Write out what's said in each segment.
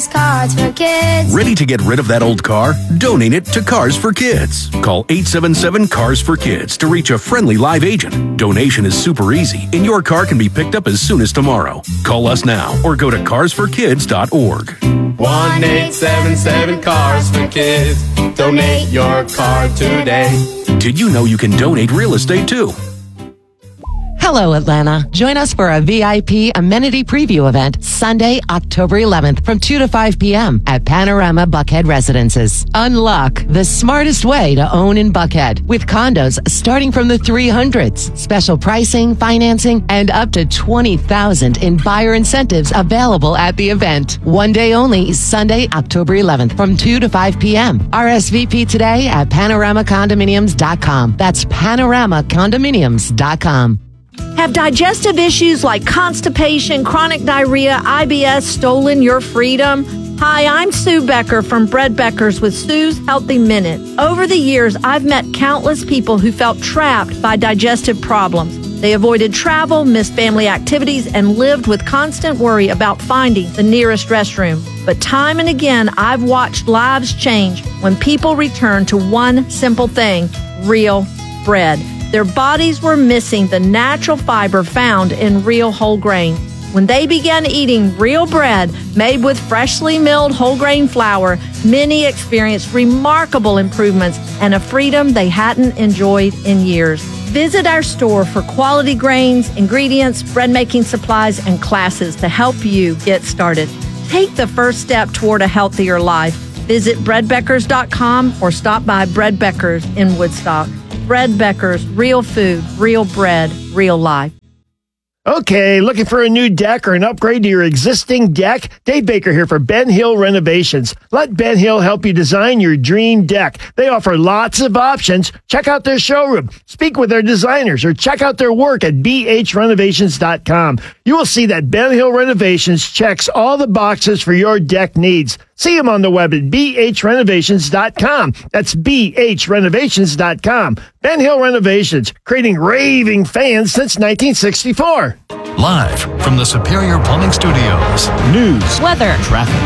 Cars for Kids. Ready to get rid of that old car? Donate it to Cars for Kids. Call 877 Cars for Kids to reach a friendly live agent. Donation is super easy, and your car can be picked up as soon as tomorrow. Call us now or go to carsforkids.org. 1-877 Cars for Kids. Donate your car today. Did you know you can donate real estate too? Hello, Atlanta. Join us for a VIP amenity preview event Sunday, October 11th from 2 to 5 p.m. at Panorama Buckhead Residences. Unlock the smartest way to own in Buckhead with condos starting from the 300s. Special pricing, financing, and up to $20,000 in buyer incentives available at the event. One day only, Sunday, October 11th from 2 to 5 p.m. RSVP today at panoramacondominiums.com. That's panoramacondominiums.com. Have digestive issues like constipation, chronic diarrhea, IBS stolen your freedom? Hi, I'm Sue Becker from Bread Beckers with Sue's Healthy Minute. Over the years, I've met countless people who felt trapped by digestive problems. They avoided travel, missed family activities, and lived with constant worry about finding the nearest restroom. But time and again, I've watched lives change when people return to one simple thing: real bread. Their bodies were missing the natural fiber found in real whole grain. When they began eating real bread made with freshly milled whole grain flour, many experienced remarkable improvements and a freedom they hadn't enjoyed in years. Visit our store for quality grains, ingredients, bread making supplies, and classes to help you get started. Take the first step toward a healthier life. Visit breadbeckers.com or stop by Bread Beckers in Woodstock. Bread Beckers, real food, real bread, real life. Okay, looking for a new deck or an upgrade to your existing deck? Dave Baker here for Ben Hill Renovations. Let Ben Hill help you design your dream deck. They offer lots of options. Check out their showroom, speak with their designers, or check out their work at bhrenovations.com. You will see that Ben Hill Renovations checks all the boxes for your deck needs. See them on the web at bhrenovations.com. That's bhrenovations.com. Ben Hill Renovations, creating raving fans since 1964. Live from the Superior Plumbing Studios. News, weather, traffic.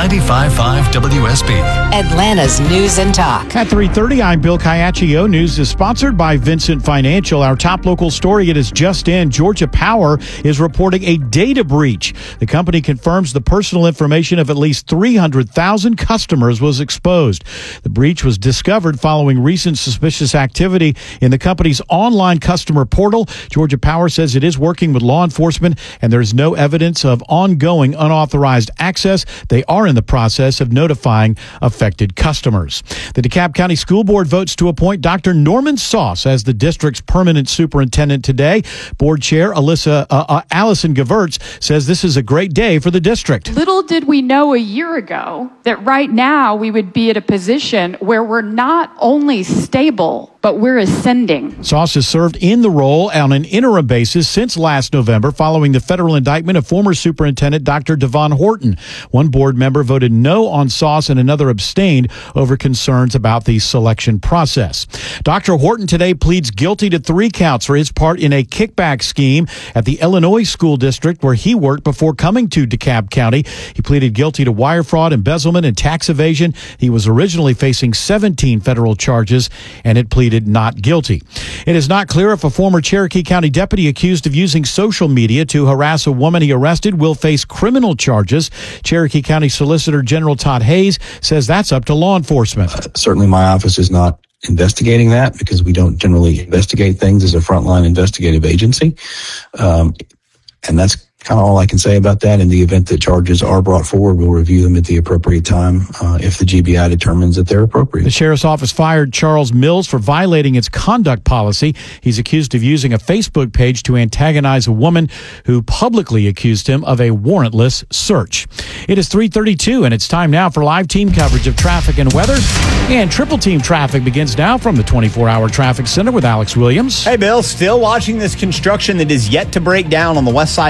95.5 WSB. Atlanta's News and Talk. At 3:30, I'm Bill Caiaccio. News is sponsored by Vincent Financial. Our top local story, it is just in. Georgia Power is reporting a data breach. The company confirms the personal information of at least 300,000 customers was exposed. The breach was discovered following recent suspicious activity in the company's online customer portal. Georgia Power says it is working with law enforcement and there is no evidence of ongoing unauthorized access. They are in the process of notifying affected customers. The DeKalb County School Board votes to appoint Dr. Norman Sauce as the district's permanent superintendent today. Board Chair Allison Gevertz says this is a great day for the district. Little did we know a year ago that right now we would be at a position where we're not only stable, but we're ascending. Sauce has served in the role on an interim basis since last November following the federal indictment of former Superintendent Dr. Devon Horton. One board member voted no on Sauce and another abstained over concerns about the selection process. Dr. Horton today pleads guilty to 3 counts for his part in a kickback scheme at the Illinois School District where he worked before coming to DeKalb County. He pleaded guilty to wire fraud, embezzlement, and tax evasion. He was originally facing 17 federal charges and had pleaded not guilty. It is not clear if a former Cherokee County deputy accused of using social media to harass a woman he arrested will face criminal charges. Cherokee County Solicitor General Todd Hayes says that's up to law enforcement. Certainly my office is not investigating that because we don't generally investigate things as a frontline investigative agency. And that's kind of all I can say about that. In the event that charges are brought forward, we'll review them at the appropriate time if the GBI determines that they're appropriate. The sheriff's office fired Charles Mills for violating its conduct policy. He's accused of using a Facebook page to antagonize a woman who publicly accused him of a warrantless search. It is 3:32, and it's time now for live team coverage of traffic and weather. And triple team traffic begins now from the 24-hour traffic center with Alex Williams. Hey, Bill, still watching this construction that is yet to break down on the west side perimeter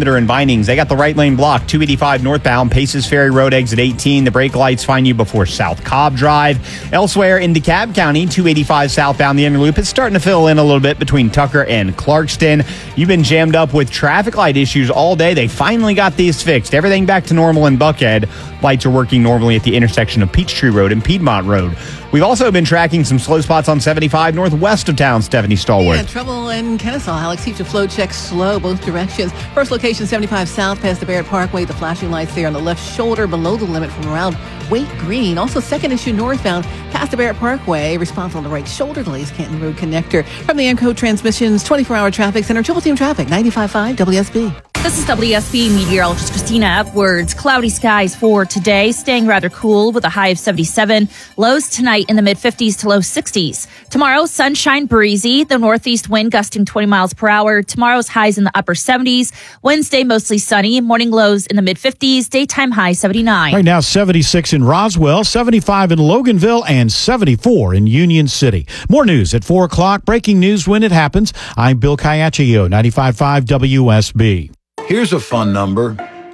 Exeter and Vinings. They got the right lane blocked. 285 northbound, Paces Ferry Road, exit 18. The brake lights find you before South Cobb Drive. Elsewhere in DeKalb County, 285 southbound, the inner loop is starting to fill in a little bit between Tucker and Clarkston. You've been jammed up with traffic light issues all day. They finally got these fixed. Everything back to normal in Buckhead. Lights are working normally at the intersection of Peachtree Road and Piedmont Road. We've also been tracking some slow spots on 75 northwest of town. Stephanie Stallworth. Yeah, trouble in Kennesaw. Alex keeps your flow check slow both directions. First location, 75 south past the Barrett Parkway. The flashing lights there on the left shoulder below the limit from around Wake Green. Also, second issue northbound past the Barrett Parkway. Response on the right shoulder delays Canton Road connector. From the AMCO Transmissions 24-hour traffic center, Triple Team Traffic, 95.5 WSB. This is WSB meteorologist Christina Edwards. Cloudy skies for today, staying rather cool with a high of 77. Lows tonight in the mid-50s to low 60s. Tomorrow, sunshine breezy, the northeast wind gusting 20 miles per hour. Tomorrow's highs in the upper 70s. Wednesday, mostly sunny. Morning lows in the mid-50s. Daytime high 79. Right now, 76 in Roswell, 75 in Loganville, and 74 in Union City. More news at 4 o'clock. Breaking news when it happens. I'm Bill Caiaccio, 95.5 WSB. Here's a fun number,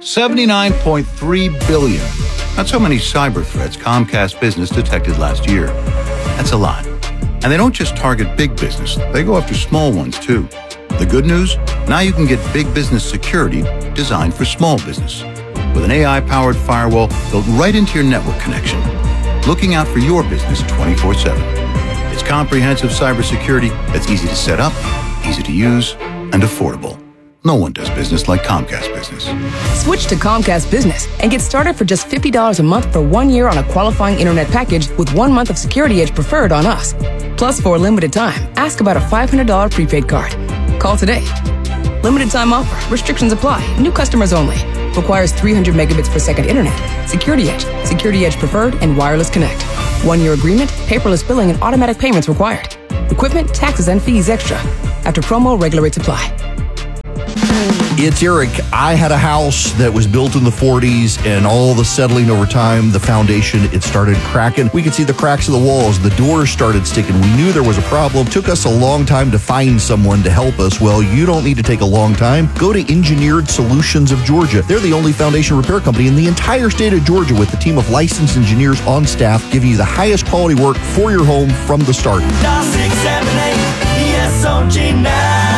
79.3 billion. That's how many cyber threats Comcast Business detected last year. That's a lot. And they don't just target big business, they go after small ones too. The good news? Now you can get big business security designed for small business. With an AI-powered firewall built right into your network connection. Looking out for your business 24/7. It's comprehensive cybersecurity that's easy to set up, easy to use, and affordable. No one does business like Comcast Business. Switch to Comcast Business and get started for just $50 a month for 1 year on a qualifying internet package with 1 month of Security Edge preferred on us. Plus, for a limited time, ask about a $500 prepaid card. Call today. Limited time offer. Restrictions apply. New customers only. Requires 300 megabits per second internet. Security Edge. Security Edge preferred and wireless connect. 1 year agreement, paperless billing, and automatic payments required. Equipment, taxes, and fees extra. After promo, regular rates apply. It's Eric. I had a house that was built in the 40s, and all the settling over time, the foundation, it started cracking. We could see the cracks of the walls. The doors started sticking. We knew there was a problem. Took us a long time to find someone to help us. Well, you don't need to take a long time. Go to Engineered Solutions of Georgia. They're the only foundation repair company in the entire state of Georgia with a team of licensed engineers on staff giving you the highest quality work for your home from the start. Dial 678 ESOG now.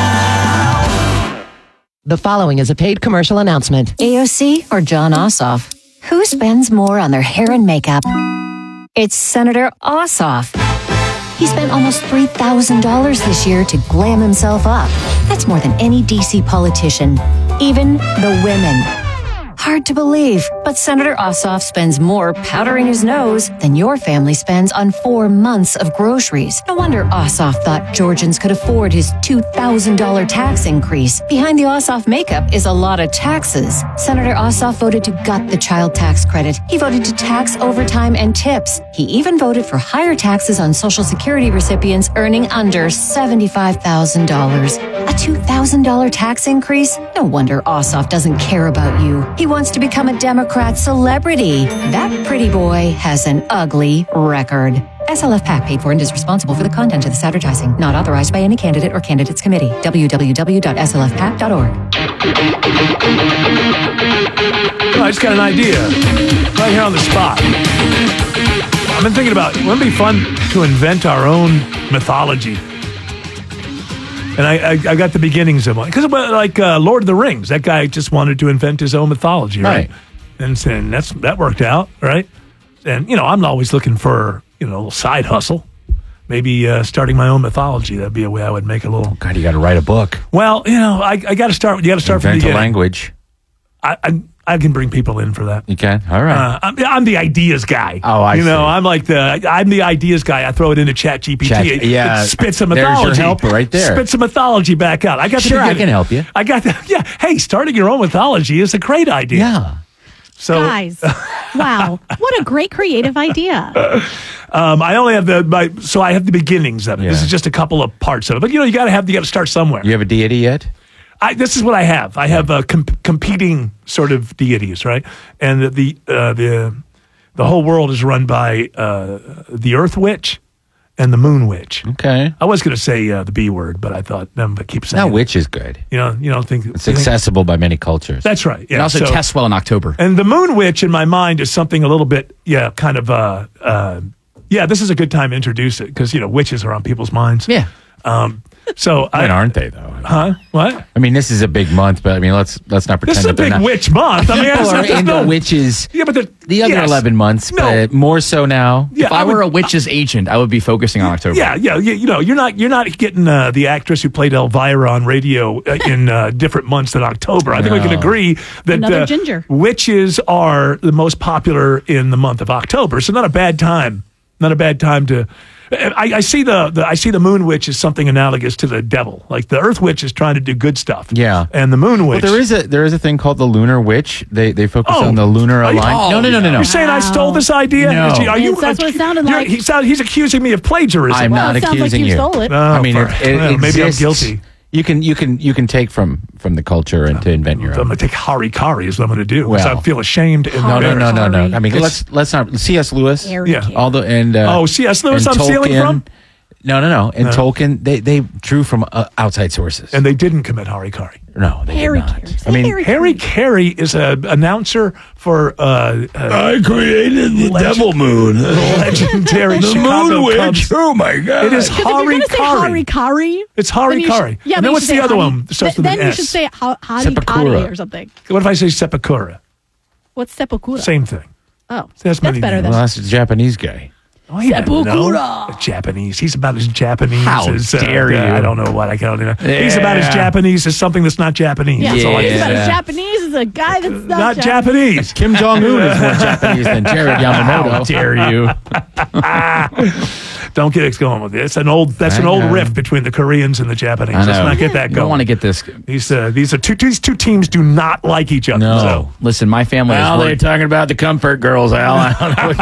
The following is a paid commercial announcement. AOC or John Ossoff? Who spends more on their hair and makeup? It's Senator Ossoff. He spent almost $3,000 this year to glam himself up. That's more than any DC politician, even the women. Hard to believe, but Senator Ossoff spends more powdering his nose than your family spends on 4 months of groceries. No wonder Ossoff thought Georgians could afford his $2,000 tax increase. Behind the Ossoff makeup is a lot of taxes. Senator Ossoff voted to gut the child tax credit. He voted to tax overtime and tips. He even voted for higher taxes on Social Security recipients earning under $75,000. A $2,000 tax increase? No wonder Ossoff doesn't care about you. He wants to become a Democrat celebrity. That pretty boy has an ugly record. SLF PAC paid for and is responsible for the content of this advertising. Not authorized by any candidate or candidates committee. www.slfpac.org. I just got an idea right here on the spot. I've been thinking about, wouldn't it be fun to invent our own mythology? And I got the beginnings of one. Because like Lord of the Rings, that guy just wanted to invent his own mythology, right? And that worked out, right? And, I'm always looking for, a little side hustle. Maybe starting my own mythology. That'd be a way I would make a little... God, you got to write a book. Well, I got to start. You got to start from the beginning. Invent a language. I can bring people in for that. You can? All right. I'm the ideas guy. Oh, I see. I'm the ideas guy. I throw it into ChatGPT. Yeah. It spits a mythology. There's your helper right there. Spits a mythology back out. I can help you. I got that. Yeah. Hey, starting your own mythology is a great idea. Yeah. So, guys, wow. What a great creative idea. I only have so I have the beginnings of it. Yeah. This is just a couple of parts of it. But, you got to start somewhere. You have a deity yet? This is what I have. I have competing sort of deities, right? And the whole world is run by the Earth Witch and the Moon Witch. Okay. I was going to say the B word, but I thought, but keep saying Now, it. witch is good. You don't think It's accessible by many cultures. That's right. Yeah. It also tests well in October. And the Moon Witch in my mind is something a little bit, kind of, this is a good time to introduce it because, witches are on people's minds. Yeah. So aren't they though? Huh? What? I mean, this is a big month, but I mean, let's not pretend This is a that they're big not. witch month. I mean, People are into witches. Yeah, but the other 11 months, but more so now. If I were a witch's agent, I would be focusing on October. Yeah. You're not getting the actress who played Elvira on radio in different months than October. I think we can agree that Another ginger. Witches are the most popular in the month of October. So not a bad time. Not a bad time to. I see the Moon Witch as something analogous to the devil. Like the Earth Witch is trying to do good stuff. Yeah. And the Moon Witch. Well, there is a thing called the Lunar Witch. They focus on the lunar alignment. No. You're saying I stole this idea? No. That's what it sounded like. He's accusing me of plagiarism. I'm not it sounds like accusing you you. stole it. I mean, it maybe I'm exists. guilty. You can take from the culture and to invent your I'm own. going to take harikari is what I'm going to do because Well. I feel ashamed. And No. embarrassed. I mean, let's not. C.S. Lewis. Yeah. All the and C.S. Lewis. and I'm stealing Tolkien. from. No. And Tolkien, they drew from outside sources, And they didn't commit harikari. no, they Harry did not. Carey. I mean, Harry Carey is an announcer for I created the Devil Moon. legendary Chicago Cubs. Oh my God. It is Because if you're going to say harikari. harikari, It's then you harikari. should- Yeah, And but then you what's should the say other hari- one that starts with Then an you S? should say Sepakura. harikari or something. What if I say sepakura? What's sepakura? Same thing. Oh, That's many better names. than well, that's a Japanese guy. Oh, yeah, Sepultura. Japanese. He's about as Japanese How as dare you. I don't know what I can't. He's about as Japanese as something that's not Japanese. Yeah, That's all I he's can about say. as Japanese as a guy that's Not Japanese. Kim Jong Un is more Japanese than Jared Yamamoto. How dare you? Don't get us going with this. That's an old rift between the Koreans and the Japanese. I know. Let's not get that You going. don't want to get this. These two teams do not like each other. No. So. Listen, my family is Well, they're worried. talking about the comfort girls, Al. I don't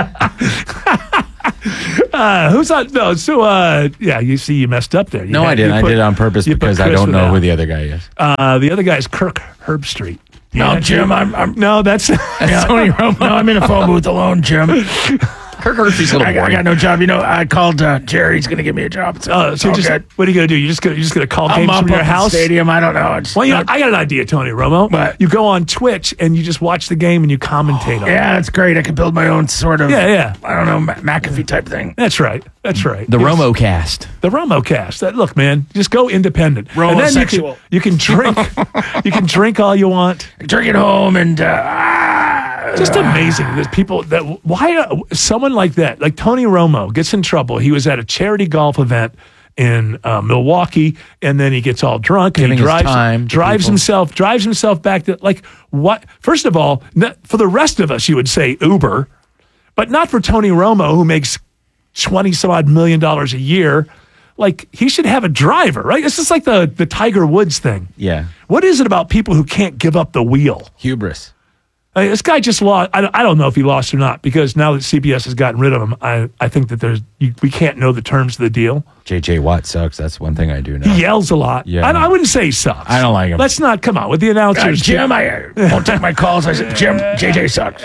know. Who's on? No, so you see, you messed up there. No, I didn't. I did it on purpose you put because I Chris don't know without. who the other guy is. The other guy is Kirk Herbstreit. No, Jim, I'm No, that's Tony Romo. No, I'm in a phone booth alone, Jim. Kirk Herbstreit's a little I boring. got no job. You know, I called Jerry. He's going to give me a job. So it's all good. what are you gonna do? You're just gonna call I'm games up from your at the house? stadium. I don't know. It's Well, not- I got an idea, Tony Romo. What? You go on Twitch and you just watch the game and you commentate on it. yeah, it's great. I can build my own sort of, Yeah. I don't know, McAfee type thing. That's right. That's right. The Yes. Romo cast. The Romo cast. Look, man, just go independent. And then Romosexual. you can drink. You can drink all you want. Drink it home and Just amazing. There's people that why someone like that, like Tony Romo, gets in trouble. He was at a charity golf event in Milwaukee, and then he gets all drunk and Giving he his time to drives people. himself back to like what? First of all, for the rest of us, you would say Uber, but not for Tony Romo, who makes $20 some odd million a year. Like he should have a driver, right? It's just like the Tiger Woods thing. yeah, What is it about people who can't give up the wheel? hubris. I mean, this guy just lost. I don't know if he lost or not because now that CBS has gotten rid of him, I think that we can't know the terms of the deal. J.J. Watt sucks. That's one thing I do know. He yells a lot. Yeah. I wouldn't say he sucks. I don't like him. Let's not come on with the announcers. Jim, I won't take my calls. I said, Jim, J.J. sucks.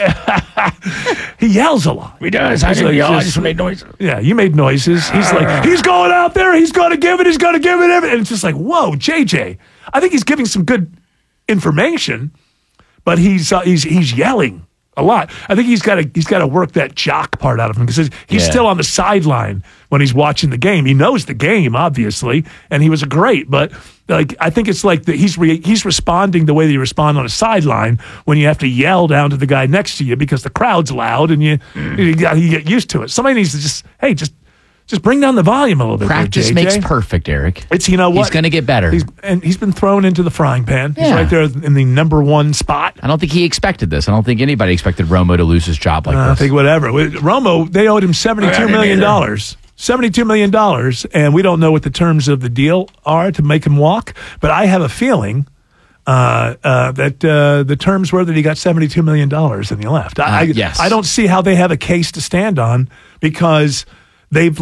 He yells a lot. He does. I He's didn't like yell. I just- just made noise. Yeah, you made noises. He's like, he's going out there. He's going to give it. He's going to give it. And it's just like, whoa, JJ. I think he's giving some good information, but he's yelling a lot. I think he's got to work that jock part out of him because he's Yeah. still on the sideline when he's watching the game. He knows the game, obviously, and he was great. But like, I think it's like he's responding the way that you respond on a sideline when you have to yell down to the guy next to you because the crowd's loud and you get used to it. Somebody needs to just bring down the volume a little bit. Practice there, makes JJ. perfect, Eric. It's what He's going to get better. He's been thrown into the frying pan. He's Yeah. right there in the number one spot. I don't think he expected this. I don't think anybody expected Romo to lose his job like I this. think whatever. Romo, they owed him $72 million. $72 million, and we don't know what the terms of the deal are to make him walk. But I have a feeling that the terms were that he got $72 million and he left. Yes. I don't see how they have a case to stand on because they've,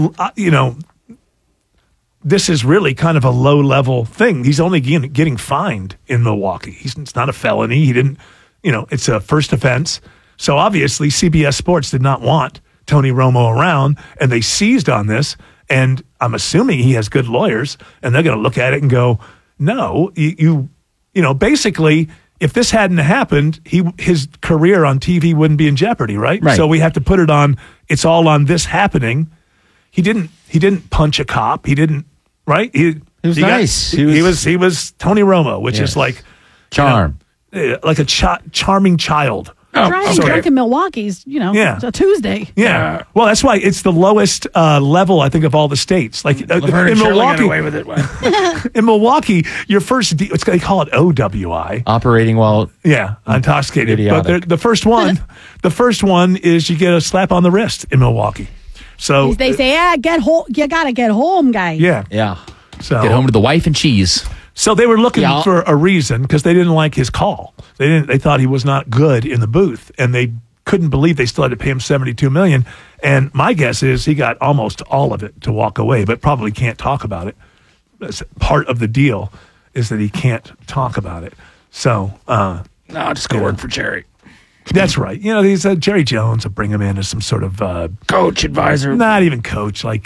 this is really kind of a low-level thing. He's only getting fined in Milwaukee. It's not a felony. He didn't, it's a first offense. So obviously CBS Sports did not want Tony Romo around, and they seized on this. And I'm assuming he has good lawyers, and they're going to look at it and go, no, you know, basically, if this hadn't happened, his career on TV wouldn't be in jeopardy, right? So we have to put it on. It's all on this happening. He didn't punch a cop. He didn't, right? He was nice. He was Tony Romo, which is like charm, like a charming child. Driving drunk in Milwaukee's, it's a Tuesday. Yeah. Well, that's why it's the lowest level, I think, of all the states. Like in Milwaukee, got away with it. In Milwaukee, your first they call it OWI, operating while intoxicated. idiotic. But the first one is you get a slap on the wrist in Milwaukee. So they say, get home. You gotta get home, guys. Yeah. So get home to the wife and cheese. So they were looking for a reason because they didn't like his call. They thought he was not good in the booth, and they couldn't believe they still had to pay him $72 million. And my guess is he got almost all of it to walk away, but probably can't talk about it. That's part of the deal is that he can't talk about it. So no, just go work for Jerry. That's right. These Jerry Jones will bring him in as some sort of coach, advisor. Not even coach, like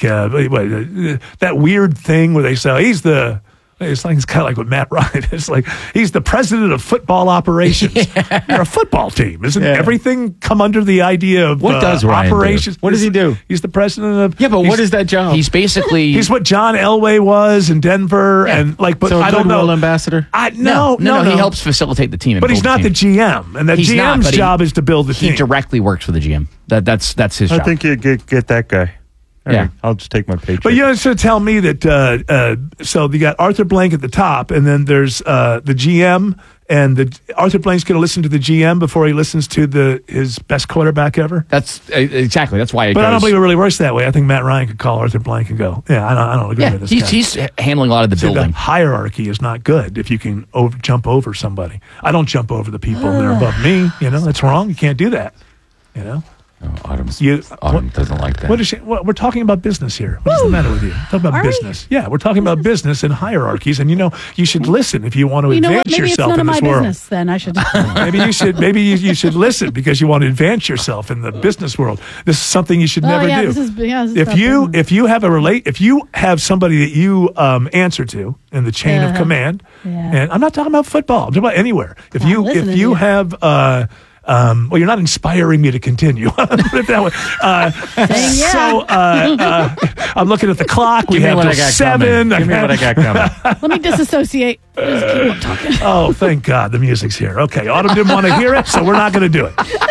that weird thing where they say it's kind of like with Matt Ryan. It's like he's the president of football operations. You're a football team, isn't everything come under the idea of what does Ryan operations? Do? What does he do? He's the president of. Yeah, but what is that job? He's basically he's what John Elway was in Denver, and like. But so I don't know. Ambassador. No. He helps facilitate the team, but he's not the GM, and the GM's job is to build the team. He directly works for the GM. That's his job. I think you get that guy. Right, I'll just take my paycheck. But you should tell me that. So you got Arthur Blank at the top, and then there's the GM, and Arthur Blank's going to listen to the GM before he listens to his best quarterback ever. That's exactly. That's why. But I don't believe it really works that way. I think Matt Ryan could call Arthur Blank and go, I don't agree with this guy. He's handling a lot of the building. The hierarchy is not good if you can jump over somebody. I don't jump over the people that are above me. That's wrong. You can't do that. Oh, Autumn doesn't like that. We're talking about business here. What is the matter with you? Talking about business. Yeah, we're talking about business and hierarchies, and you should listen if you want to advance yourself in this world. Business, then I should. Maybe you should listen because you want to advance yourself in the business world. This is something you should never do. If you have somebody that you answer to in the chain of command, and I'm not talking about football. I'm talking about anywhere. If you have. Well, you're not inspiring me to continue. Put it that way. So I'm looking at the clock. We have till 7. Give me what I got coming. Let me disassociate. Just keep on talking. Oh, thank God the music's here. Okay, Autumn didn't want to hear it, so we're not going to do it.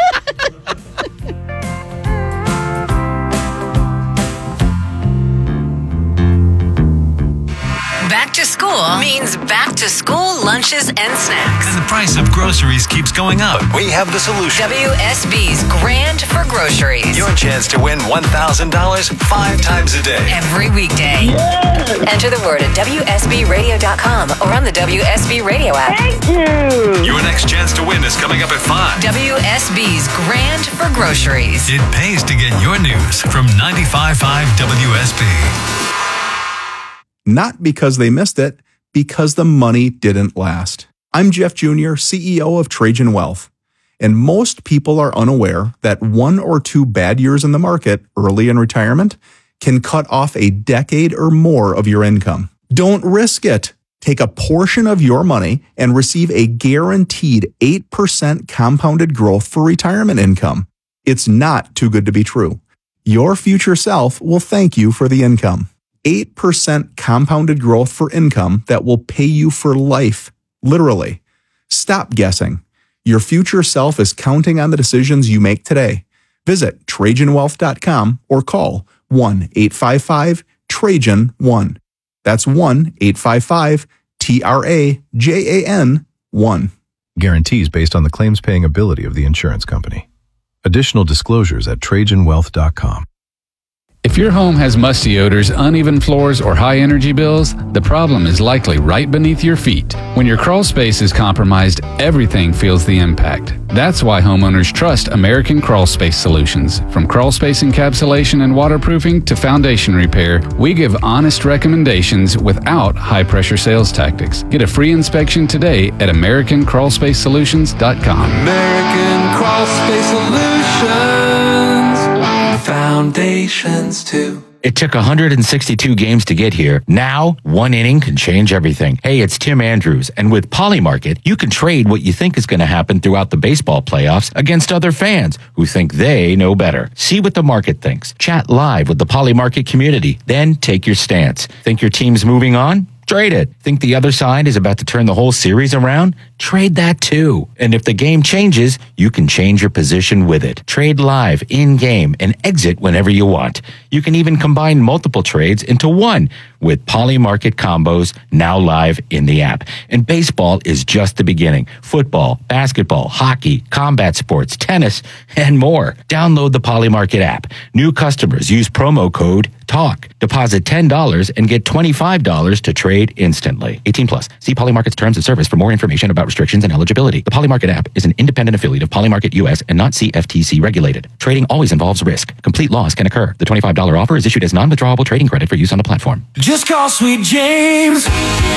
Back to school means back to school lunches and snacks. And the price of groceries keeps going up. We have the solution. WSB's Grand for Groceries. Your chance to win $1,000 5 times a day. Every weekday. Enter the word at WSBRadio.com or on the WSB Radio app. Thank you. Your next chance to win is coming up at 5. WSB's Grand for Groceries. It pays to get your news from 95.5 WSB. Not because they missed it, because the money didn't last. I'm Jeff Jr., CEO of Trajan Wealth, and most people are unaware that 1 or 2 bad years in the market early in retirement can cut off a decade or more of your income. Don't risk it. Take a portion of your money and receive a guaranteed 8% compounded growth for retirement income. It's not too good to be true. Your future self will thank you for the income. 8% compounded growth for income that will pay you for life, literally. Stop guessing. Your future self is counting on the decisions you make today. Visit TrajanWealth.com or call 1-855-TRAJAN-1. That's 1-855-TRAJAN-1. Guarantees based on the claims paying ability of the insurance company. Additional disclosures at TrajanWealth.com. If your home has musty odors, uneven floors, or high energy bills, the problem is likely right beneath your feet. When your crawl space is compromised, everything feels the impact. That's why homeowners trust American Crawl Space Solutions. From crawl space encapsulation and waterproofing to foundation repair, we give honest recommendations without high-pressure sales tactics. Get a free inspection today at AmericanCrawlSpaceSolutions.com. American Crawl Space Solutions. foundations too. It took 162 games to get here. Now, one inning can change everything. Hey, it's Tim Andrews, and with Polymarket, you can trade what you think is going to happen throughout the baseball playoffs against other fans who think they know better. See what the market thinks. Chat live with the Polymarket community. Then take your stance. Think your team's moving on? Trade it. Think the other side is about to turn the whole series around? Trade that too. And if the game changes, you can change your position with it. Trade live, in-game, and exit whenever you want. You can even combine multiple trades into one with Polymarket combos now live in the app. And baseball is just the beginning. Football, basketball, hockey, combat sports, tennis, and more. Download the Polymarket app. New customers use promo code TALK. Deposit $10 and get $25 to trade instantly. 18 plus. See Polymarket's terms of service for more information about restrictions and eligibility. The Polymarket app is an independent affiliate of Polymarket US and not CFTC regulated. Trading always involves risk. Complete loss can occur. The $25 offer is issued as non-withdrawable trading credit for use on the platform. Just call Sweet James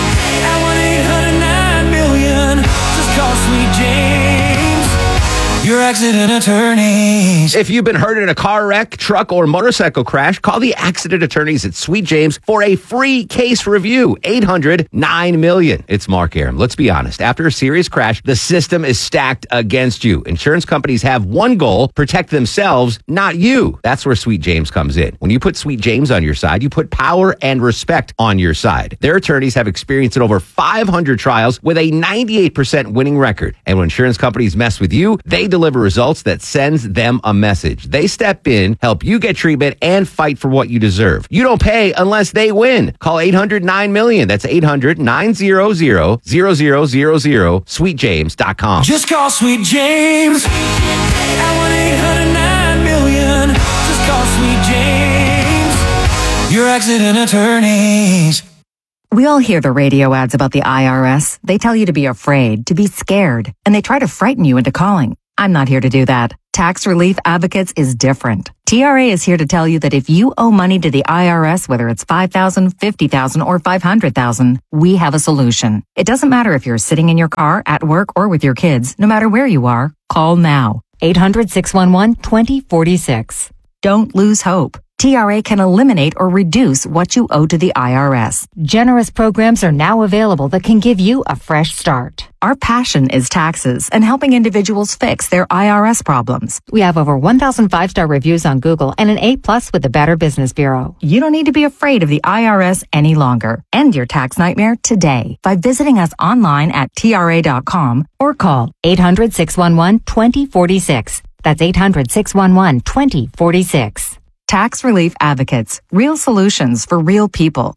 at 1-800-9-million. Just call Sweet James, your accident attorneys. If you've been hurt in a car wreck, truck, or motorcycle crash, call the accident attorneys at Sweet James for a free case review. 800-9-million. It's Mark Aram. Let's be honest. After a serious crash, the system is stacked against you. Insurance companies have one goal: protect themselves, not you. That's where Sweet James comes in. When you put Sweet James on your side, you put power and respect on your side. Their attorneys have experience in over 500 trials with a 98% winning record. And when insurance companies mess with you, they deliver results that sends them a message. They step in, help you get treatment, and fight for what you deserve. You don't pay unless they win. Call 800-9-million. That's 800-900-0000, sweetjames.com. Just call Sweet James at 1-800-9-million. Just call Sweet James, your accident attorneys. We all hear the radio ads about the IRS. They tell you to be afraid, to be scared, and they try to frighten you into calling. I'm not here to do that. Tax Relief Advocates is different. TRA is here to tell you that if you owe money to the IRS, whether it's $5,000, $50,000, or $500,000, we have a solution. It doesn't matter if you're sitting in your car, at work, or with your kids. No matter where you are, call now. 800-611-2046. Don't lose hope. TRA can eliminate or reduce what you owe to the IRS. Generous programs are now available that can give you a fresh start. Our passion is taxes and helping individuals fix their IRS problems. We have over 1,000 5-star reviews on Google and an A+ with the Better Business Bureau. You don't need to be afraid of the IRS any longer. End your tax nightmare today by visiting us online at TRA.com or call 800-611-2046. That's 800-611-2046. Tax Relief Advocates. Real solutions for real people.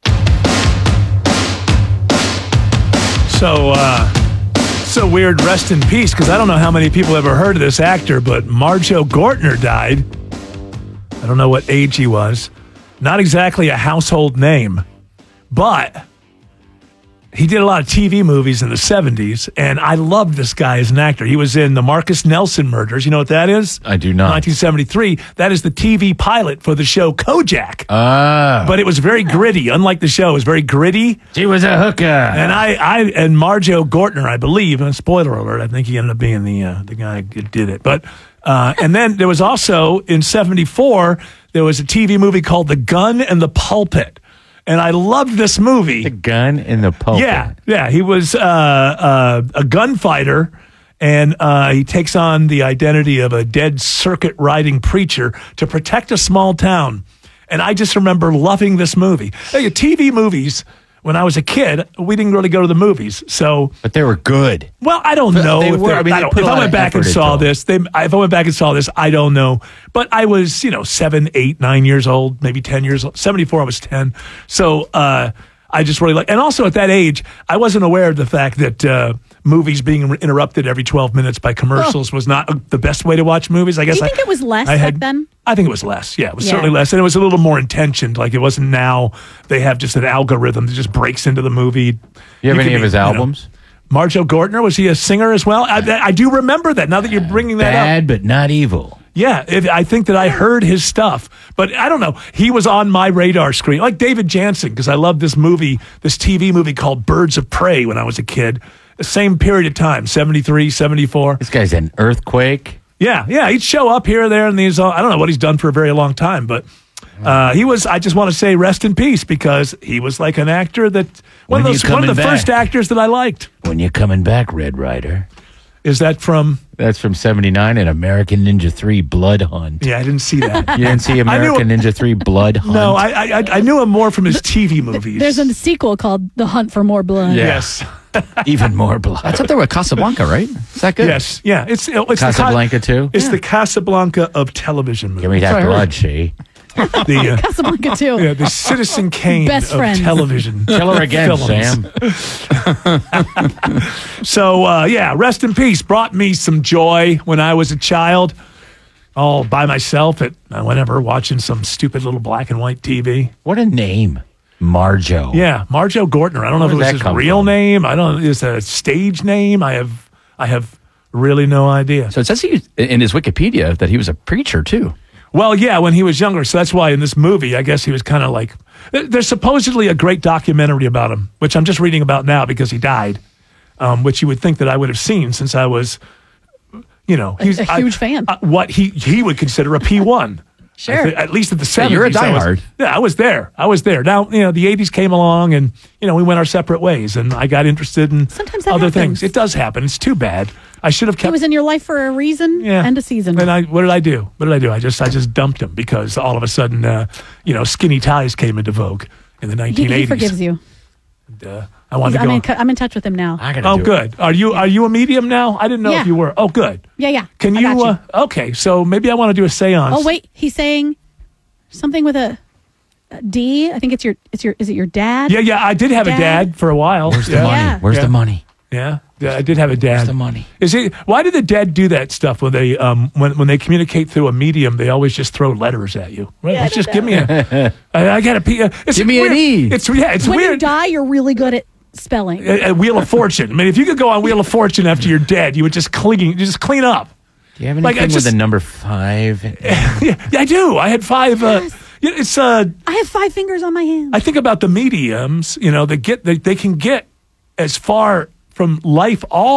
So weird, rest in peace, because I don't know how many people ever heard of this actor, but Marjoe Gortner died. I don't know what age he was. Not exactly a household name, but he did a lot of TV movies in the 70s, and I loved this guy as an actor. He was in the Marcus Nelson Murders. You know what that is? I do not. 1973. That is the TV pilot for the show Kojak. Ah. But it was very gritty. Unlike the show, it was very gritty. She was a hooker. And Marjoe Gortner, I believe, and spoiler alert, I think he ended up being the guy who did it. But and then there was also, in 74, there was a TV movie called The Gun and the Pulpit. And I loved this movie. The Gun in the Pulpit. Yeah. He was a gunfighter, and he takes on the identity of a dead circuit-riding preacher to protect a small town. And I just remember loving this movie. Hey, TV movies, when I was a kid, we didn't really go to the movies. But they were good. Well, I don't know. If I went back and saw this, I don't know. But I was, 7, 8, 9 years old, maybe 10 years old. 74, I was 10. So I just really like. And also at that age, I wasn't aware of the fact that movies being interrupted every 12 minutes by commercials was not the best way to watch movies. I guess. Do you think it was less back then? I think it was less. Yeah, it was certainly less. And it was a little more intentioned. Like, it wasn't now they have just an algorithm that just breaks into the movie. You have any of his albums? Marjoe Gortner, was he a singer as well? I do remember that now that you're bringing that up. Bad, but not evil. Yeah, I think that I heard his stuff, but I don't know. He was on my radar screen, like David Jansen, because I loved this TV movie called Birds of Prey when I was a kid. The same period of time, 73, 74. This guy's an earthquake. Yeah. He'd show up here or there in these. I don't know what he's done for a very long time, but he was. I just want to say rest in peace because he was like an actor that one of the first actors that I liked. When you coming back, Red Rider? Is that from? That's from '79 and American Ninja 3 Blood Hunt. Yeah, I didn't see that. You didn't see American Ninja 3 Blood Hunt? No, I knew him more from his TV movies. There's a sequel called The Hunt for More Blood. Yeah. Yes. Even more blood. That's up there with Casablanca, right? Is that good? Yes. Yeah. It's Casablanca too? It's the Casablanca of television movies. Give me that blood, she. Casablanca too. Yeah, the Citizen Kane Best of friends. television. Kill her again, films. Sam. So, rest in peace. Brought me some joy when I was a child, all by myself at whenever watching some stupid little black and white TV. What a name. Marjo. Yeah, Marjo Gortner. I don't know if it was his real name. I don't know. It's a stage name. I have really no idea. So it says in his Wikipedia that he was a preacher too. Well, yeah, when he was younger. So that's why in this movie, I guess he was kind of like. There's supposedly a great documentary about him, which I'm just reading about now because he died, which you would think that I would have seen since I was, he's a huge fan. What he would consider a P1. Sure. At least at the 70s. You're a diehard. I was there. Now, the 80s came along and, we went our separate ways and I got interested in Sometimes that other happens. things. It does happen. It's too bad. I should have kept. He was in your life for a reason and a season. And what did I do? I just dumped him because all of a sudden, skinny ties came into vogue in the 1980s. He forgives you. And, I wanted to go. I'm in touch with him now. Good. Are you a medium now? I didn't know if you were. Oh, good. Yeah. Can I got you? Okay, so maybe I want to do a seance. Oh wait, he's saying something with a D. I think is it your dad? Yeah. I did have a dad for a while. Where's the money? Yeah. Where's the money? Yeah, I did have a dad. Where's the money? Why do the dead do that stuff when they when they communicate through a medium? They always just throw letters at you. Right? Yeah, Just give me a. I got a P. Give me an E. It's when weird. you die, you're really good at spelling. A Wheel of Fortune. I mean, if you could go on Wheel of Fortune after you're dead, you would just clean up. Do you have anything with the number 5? Yeah, I do. I had 5. Yes. I have 5 fingers on my hand. I think about the mediums. They can get as far from life all